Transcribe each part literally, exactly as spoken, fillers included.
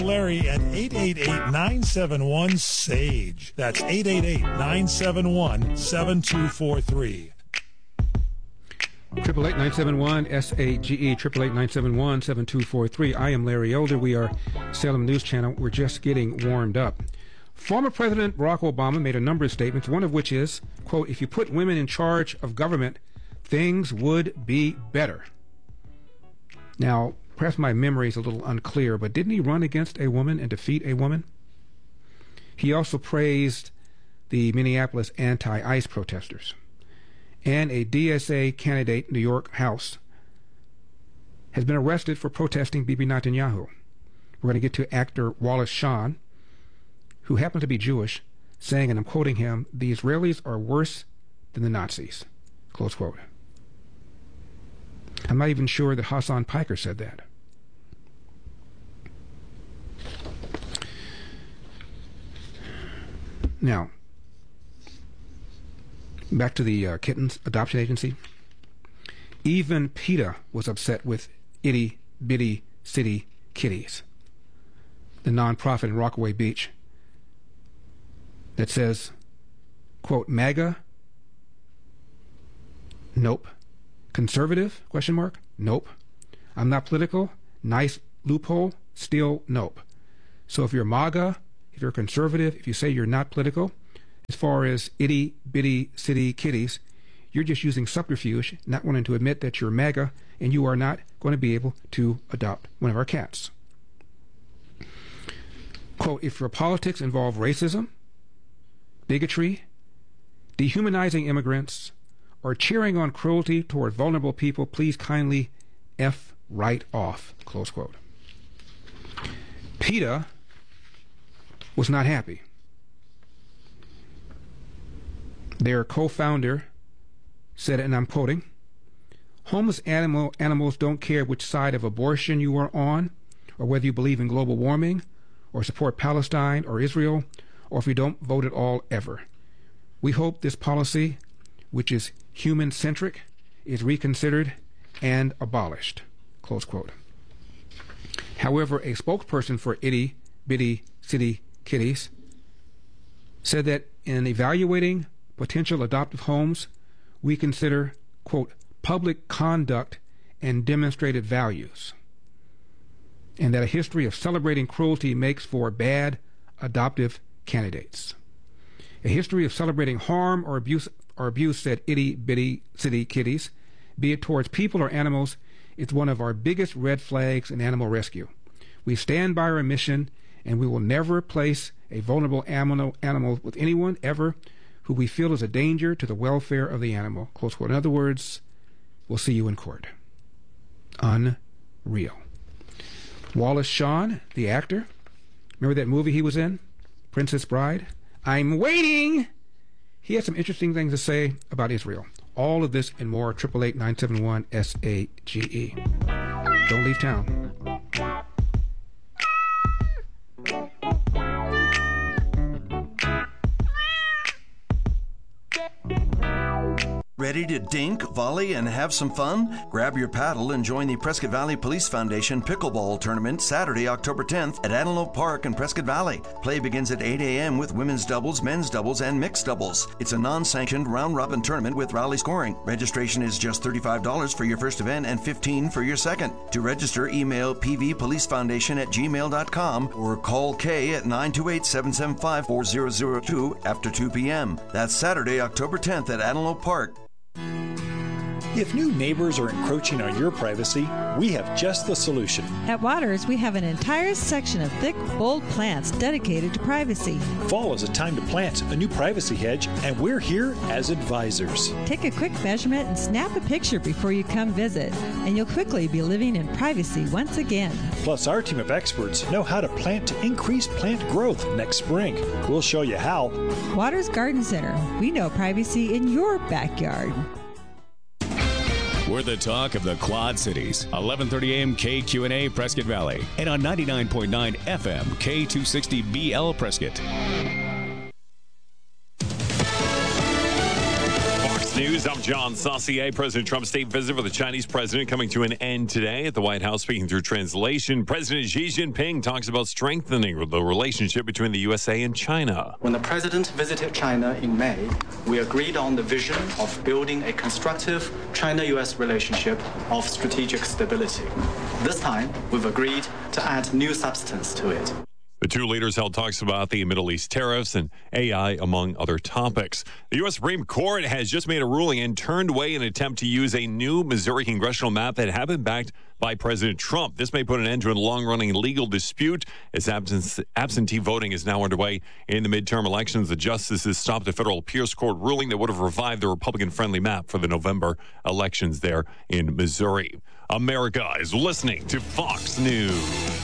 Larry at eight eight eight, nine seven one, S A G E. That's eight eight eight, nine seven one, seven two four three. Triple eight nine seven one S A G E, triple eight nine seven one seven two four three. I am Larry Elder. We are Salem News Channel. We're just getting warmed up. Former President Barack Obama made a number of statements, one of which is, quote, if you put women in charge of government, things would be better. Now, perhaps my memory is a little unclear, but didn't he run against a woman and defeat a woman? He also praised the Minneapolis anti-ICE protesters. And a D S A candidate in New York House has been arrested for protesting Bibi Netanyahu. We're going to get to actor Wallace Shawn, who happened to be Jewish, saying, and I'm quoting him, the Israelis are worse than the Nazis, close quote. I'm not even sure that Hassan Piker said that. Now, back to the uh, kittens adoption agency. Even PETA was upset with Itty Bitty City Kitties, the nonprofit in Rockaway Beach that says, quote, MAGA? Nope. Conservative? Question mark? Nope. I'm not political? Nice loophole? Still nope. So if you're MAGA, if you're conservative, if you say you're not political, as far as itty bitty city kitties, you're just using subterfuge, not wanting to admit that you're MAGA and you are not going to be able to adopt one of our cats. Quote, if your politics involve racism, bigotry, dehumanizing immigrants, or cheering on cruelty toward vulnerable people, please kindly F right off, close quote. PETA was not happy. Their co-founder said, and I'm quoting, homeless animal, animals don't care which side of abortion you are on, or whether you believe in global warming, or support Palestine or Israel, or if you don't vote at all ever. We hope this policy, which is human-centric, is reconsidered and abolished, close quote. However, a spokesperson for Itty Bitty City Kitties said that in evaluating potential adoptive homes, we consider, quote, public conduct and demonstrated values, and that a history of celebrating cruelty makes for bad adoptive candidates. A history of celebrating harm or abuse, or abuse, said Itty Bitty City Kitties, be it towards people or animals, is one of our biggest red flags in animal rescue. We stand by our mission, and we will never place a vulnerable animal, animal with anyone ever who we feel is a danger to the welfare of the animal, close quote. In other words, we'll see you in court. Unreal. Wallace Shawn, the actor, remember that movie he was in, Princess Bride? I'm waiting! He had some interesting things to say about Israel. All of this and more, eight eight eight, nine seven one, S A G E. Don't leave town. Ready to dink, volley, and have some fun? Grab your paddle and join the Prescott Valley Police Foundation Pickleball Tournament Saturday, October tenth at Antelope Park in Prescott Valley. Play begins at eight a.m. with women's doubles, men's doubles, and mixed doubles. It's a non-sanctioned round-robin tournament with rally scoring. Registration is just thirty-five dollars for your first event and fifteen dollars for your second. To register, email p v police foundation at gmail dot com or call Kay at nine two eight, seven seven five, four zero zero two after two p.m. That's Saturday, October tenth at Antelope Park. If new neighbors are encroaching on your privacy, we have just the solution. At Waters, we have an entire section of thick, bold plants dedicated to privacy. Fall is a time to plant a new privacy hedge, and we're here as advisors. Take a quick measurement and snap a picture before you come visit, and you'll quickly be living in privacy once again. Plus, our team of experts know how to plant to increase plant growth next spring. We'll show you how. Waters Garden Center. We know privacy in your backyard. We're the talk of the Quad Cities. eleven thirty a.m. K Q N A Prescott Valley. And on ninety-nine point nine F M K two sixty B L Prescott. Fox News, I'm John Saucier. President Trump's state visit for the Chinese president coming to an end today at the White House. Speaking through translation, President Xi Jinping talks about strengthening the relationship between the U S A and China. When the president visited China in May, we agreed on the vision of building a constructive China-U S relationship of strategic stability. This time, we've agreed to add new substance to it. The two leaders held talks about the Middle East tariffs and A I, among other topics. The U S Supreme Court has just made a ruling and turned away an attempt to use a new Missouri congressional map that had been backed by President Trump. This may put an end to a long-running legal dispute as absence, absentee voting is now underway in the midterm elections. The justices stopped a federal appeals court ruling that would have revived the Republican-friendly map for the November elections there in Missouri. America is listening to Fox News.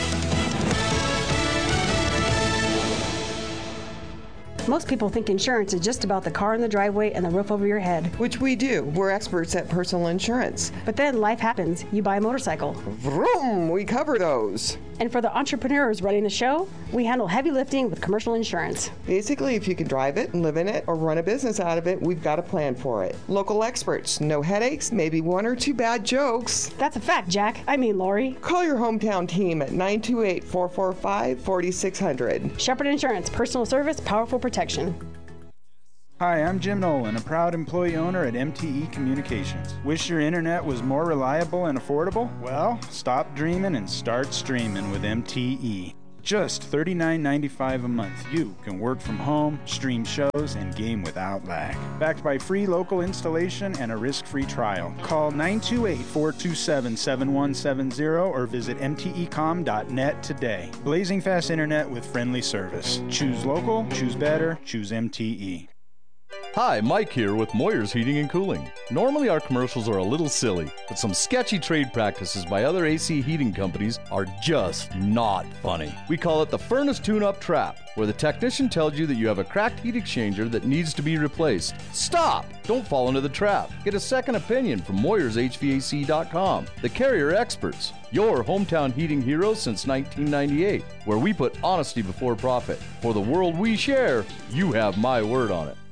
Most people think insurance is just about the car in the driveway and the roof over your head. Which we do. We're experts at personal insurance. But then life happens. You buy a motorcycle. Vroom! We cover those. And for the entrepreneurs running the show, we handle heavy lifting with commercial insurance. Basically, if you can drive it, live in it, or run a business out of it, we've got a plan for it. Local experts. No headaches, maybe one or two bad jokes. That's a fact, Jack. I mean, Lori. Call your hometown team at nine two eight, four four five, four six zero zero. Shepherd Insurance. Personal service, powerful protection. Hi, I'm Jim Nolan, a proud employee owner at M T E Communications. Wish your internet was more reliable and affordable? Well, stop dreaming and start streaming with M T E. Just thirty-nine ninety-five a month, you can work from home, stream shows, and game without lag. Backed by free local installation and a risk-free trial. Call nine two eight, four two seven, seven one seven zero or visit m t e com dot net today. Blazing fast internet with friendly service. Choose local, choose better, choose M T E. Hi, Mike here with Moyer's Heating and Cooling. Normally our commercials are a little silly, but some sketchy trade practices by other A C heating companies are just not funny. We call it the furnace tune-up trap, where the technician tells you that you have a cracked heat exchanger that needs to be replaced. Stop! Don't fall into the trap. Get a second opinion from Moyers H V A C dot com, the Carrier Experts, your hometown heating heroes since nineteen ninety-eight, where we put honesty before profit. For the world we share, you have my word on it.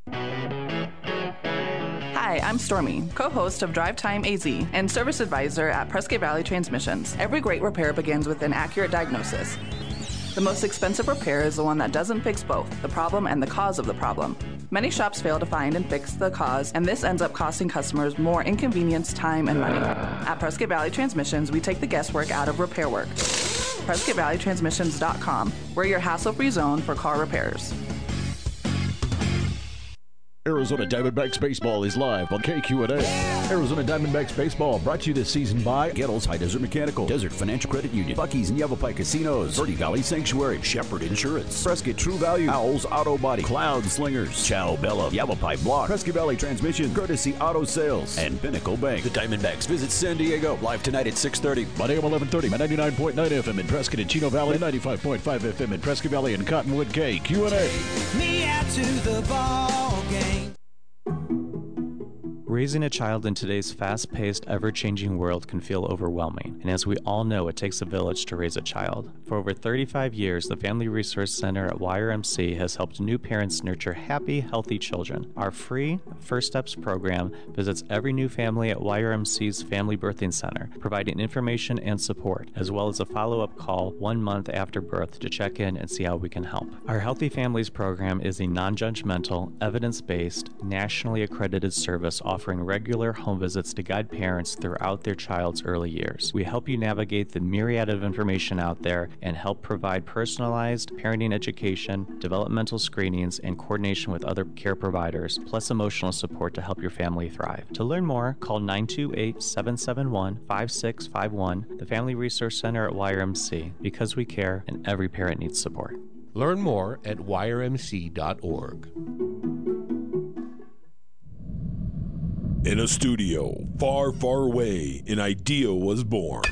Hi, I'm Stormy, co-host of Drive Time A Z and service advisor at Prescott Valley Transmissions. Every great repair begins with an accurate diagnosis. The most expensive repair is the one that doesn't fix both the problem and the cause of the problem. Many shops fail to find and fix the cause, and this ends up costing customers more inconvenience, time, and money. At Prescott Valley Transmissions, we take the guesswork out of repair work. Prescott Valley Transmissions dot com. We're your hassle-free zone for car repairs. Arizona Diamondbacks Baseball is live on K Q and A. Arizona Diamondbacks Baseball brought to you this season by Gettles High Desert Mechanical, Desert Financial Credit Union, Buc-ee's and Yavapai Casinos, Verde Valley Sanctuary, Shepherd Insurance, Prescott True Value, Owls Auto Body, Cloud Slingers, Chow Bella, Yavapai Block, Prescott Valley Transmission, Courtesy Auto Sales, and Pinnacle Bank. The Diamondbacks visit San Diego live tonight at six thirty. Monday at eleven thirty, ninety-nine point nine F M in Prescott and Chino Valley, and ninety-five point five F M in Prescott Valley and Cottonwood. K Q and A. Me out to the ball game. Raising a child in today's fast-paced, ever-changing world can feel overwhelming, and as we all know, it takes a village to raise a child. For over thirty-five years, the Family Resource Center at Y R M C has helped new parents nurture happy, healthy children. Our free First Steps program visits every new family at Y R M C's Family Birthing Center, providing information and support, as well as a follow-up call one month after birth to check in and see how we can help. Our Healthy Families program is a non-judgmental, evidence-based, nationally accredited service offering offering regular home visits to guide parents throughout their child's early years. We help you navigate the myriad of information out there and help provide personalized parenting education, developmental screenings, and coordination with other care providers, plus emotional support to help your family thrive. To learn more, call nine two eight, seven seven one, five six five one, the Family Resource Center at Y R M C, because we care and every parent needs support. Learn more at Y R M C dot org. In a studio far, far away, an idea was born.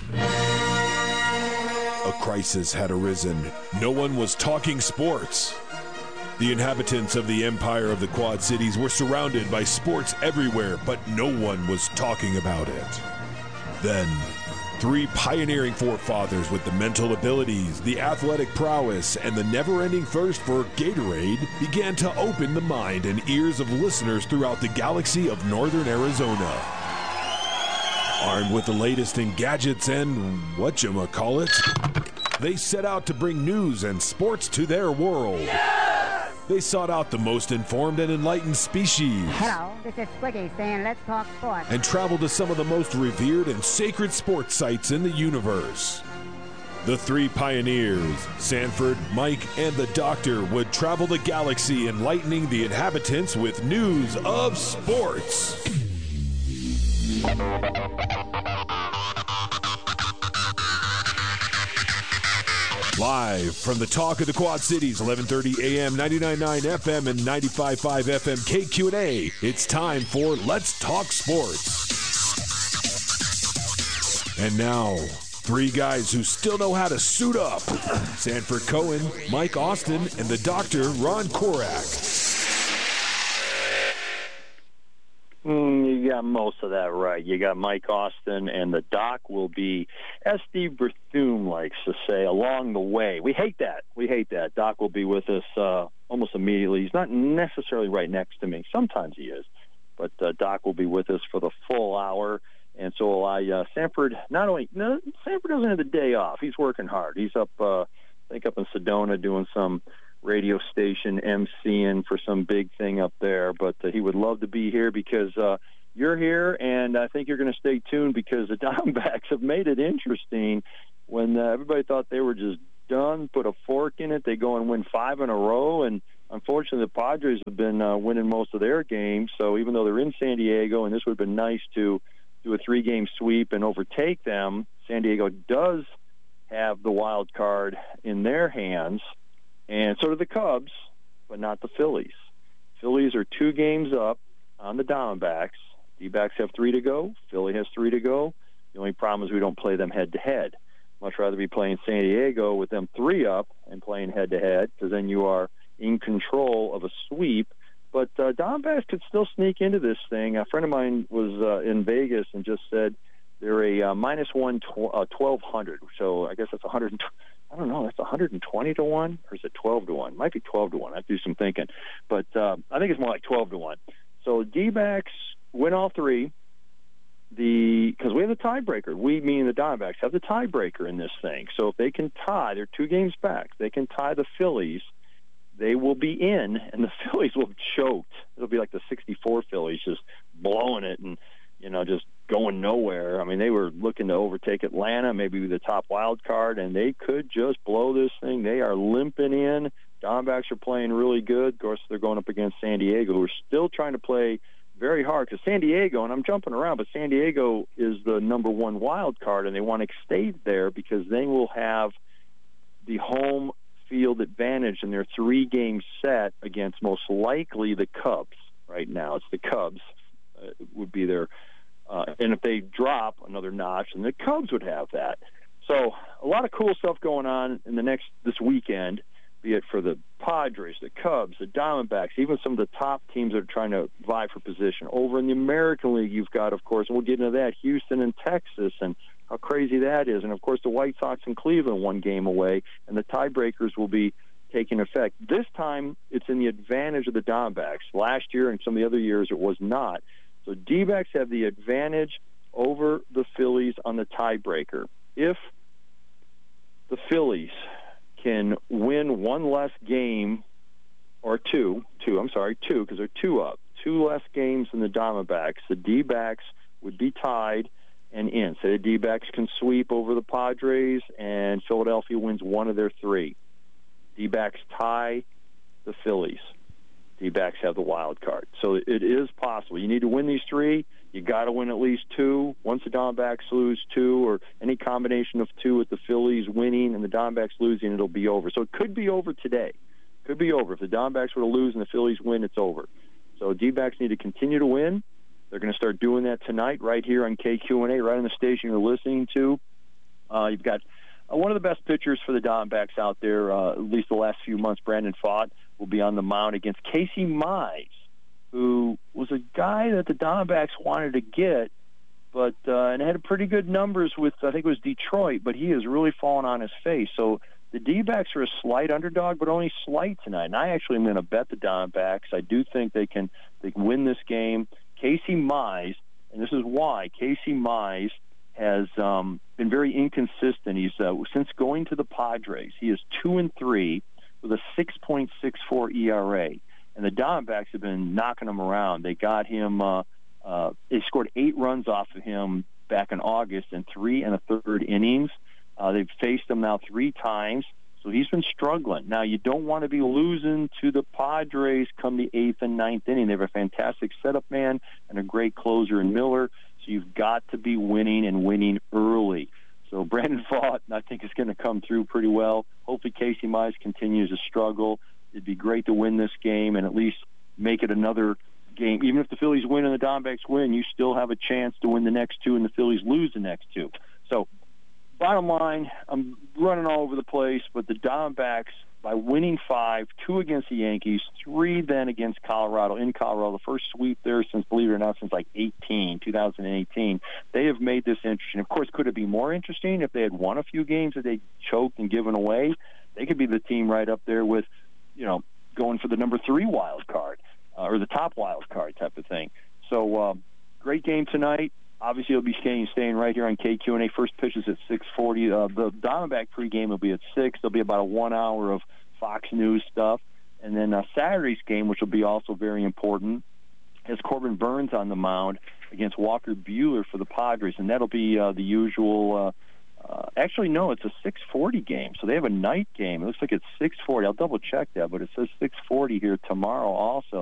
A crisis had arisen. No one was talking sports. The inhabitants of the empire of the Quad Cities were surrounded by sports everywhere, but no one was talking about it. Then, Three pioneering forefathers with the mental abilities, the athletic prowess, and the never-ending thirst for Gatorade began to open the mind and ears of listeners throughout the galaxy of northern Arizona. Armed with the latest in gadgets and whatchamacallit, they set out to bring news and sports to their world. Yes! They sought out the most informed and enlightened species. Hello, this is Squiggy saying let's talk sports. And traveled to some of the most revered and sacred sports sites in the universe. The three pioneers, Sanford, Mike, and the Doctor, would travel the galaxy enlightening the inhabitants with news of sports. Live from the Talk of the Quad Cities, eleven thirty a m, ninety-nine point nine F M, and ninety-five point five F M K Q and A, it's time for Let's Talk Sports. And now, three guys who still know how to suit up. Sanford Cohen, Mike Austin, and the Doctor, Ron Korak. Mm, you got most of that right. You got Mike Austin, and the Doc will be, as Steve Berthume likes to say, along the way. We hate that. We hate that. Doc will be with us uh, almost immediately. He's not necessarily right next to me. Sometimes he is. But uh, Doc will be with us for the full hour. And so I, uh, Sanford, not only, no, Sanford doesn't have the day off. He's working hard. He's up, uh, I think up in Sedona doing some radio station emceeing for some big thing up there, but uh, he would love to be here because uh, you're here, and I think you're going to stay tuned because the Diamondbacks have made it interesting. When uh, everybody thought they were just done, put a fork in it, they go and win five in a row, and unfortunately the Padres have been uh, winning most of their games, so even though they're in San Diego, and this would have been nice to do a three-game sweep and overtake them, San Diego does have the wild card in their hands. And so do the Cubs, but not the Phillies. Phillies are two games up on the Diamondbacks. D-backs have three to go. Philly has three to go. The only problem is we don't play them head-to-head. Much rather be playing San Diego with them three up and playing head-to-head, because then you are in control of a sweep. But uh, Diamondbacks could still sneak into this thing. A friend of mine was uh, in Vegas and just said they're a uh, minus one tw- uh, twelve hundred. So I guess that's one hundred. I don't know. That's one hundred twenty to one, or is it twelve to one? Might be twelve to one. I have to do some thinking, but uh, I think it's more like twelve to one. So D-backs win all three. The because we have the tiebreaker. We, meaning the Diamondbacks, have the tiebreaker in this thing. So if they can tie, they're two games back. They can tie the Phillies. They will be in, and the Phillies will have choked. It'll be like the sixty-four Phillies just blowing it and, you know, just going nowhere. I mean, they were looking to overtake Atlanta, maybe the top wild card, and they could just blow this thing. They are limping in. Diamondbacks are playing really good. Of course, they're going up against San Diego, who are still trying to play very hard. Because San Diego, and I'm jumping around, but San Diego is the number one wild card, and they want to stay there because they will have the home field advantage in their three-game set against most likely the Cubs. Right now, it's the Cubs uh, would be their uh, and if they drop another notch, then the Cubs would have that. So a lot of cool stuff going on in the next this weekend, be it for the Padres, the Cubs, the Diamondbacks, even some of the top teams that are trying to vie for position. Over in the American League, you've got, of course, and we'll get into that, Houston and Texas, and how crazy that is. And, of course, the White Sox and Cleveland one game away, and the tiebreakers will be taking effect. This time, it's in the advantage of the Diamondbacks. Last year and some of the other years, it was not. So D-backs have the advantage over the Phillies on the tiebreaker. If the Phillies can win one less game, or two, two, I'm sorry, two, because they're two up, two less games than the Diamondbacks, the D-backs would be tied and in. So the D-backs can sweep over the Padres, and Philadelphia wins one of their three. D-backs tie the Phillies. D-backs have the wild card. So it is possible. You need to win these three. You got to win at least two. Once the Diamondbacks lose two, or any combination of two with the Phillies winning and the Diamondbacks losing, it'll be over. So it could be over today. Could be over. If the Diamondbacks were to lose and the Phillies win, it's over. So D-backs need to continue to win. They're going to start doing that tonight right here on K Q and A, right on the station you're listening to. Uh, you've got uh, one of the best pitchers for the Diamondbacks out there, uh, at least the last few months, Brandon Pfaadt, will be on the mound against Casey Mize, who was a guy that the Diamondbacks wanted to get but uh, and had pretty good numbers with, I think it was Detroit, but he has really fallen on his face. So the D-backs are a slight underdog, but only slight tonight. And I actually am going to bet the Diamondbacks. I do think they can they can win this game. Casey Mize, and this is why, Casey Mize has um, been very inconsistent. He's uh, since going to the Padres, he is two and three with a six point six four E R A. And the Diamondbacks have been knocking him around. They got him, uh, uh, they scored eight runs off of him back in August in three and a third innings. Uh, they've faced him now three times, so he's been struggling. Now, you don't want to be losing to the Padres come the eighth and ninth inning. They have a fantastic setup man and a great closer in Miller, so you've got to be winning and winning early. So Brandon Pfaadt, I think, is going to come through pretty well. Hopefully Casey Mize continues to struggle. It'd be great to win this game and at least make it another game. Even if the Phillies win and the Diamondbacks win, you still have a chance to win the next two and the Phillies lose the next two. So bottom line, I'm running all over the place, but the Diamondbacks, by winning five, two against the Yankees, three then against Colorado, in Colorado, the first sweep there since, believe it or not, since like eighteen, two thousand eighteen, they have made this interesting. Of course, could it be more interesting if they had won a few games that they choked and given away? They could be the team right up there with, you know, going for the number three wild card uh, or the top wild card type of thing. So uh, great game tonight. Obviously, it'll be staying, staying right here on K Q and A. First pitch is at six forty. Uh, the Diamondback pregame will be at six. There'll be about a one hour of Fox News stuff. And then uh, Saturday's game, which will be also very important, has Corbin Burns on the mound against Walker Buehler for the Padres. And that'll be uh, the usual uh, Uh, actually, no, it's a six forty game, so they have a night game. It looks like it's six forty. I'll double-check that, but it says six forty here tomorrow also.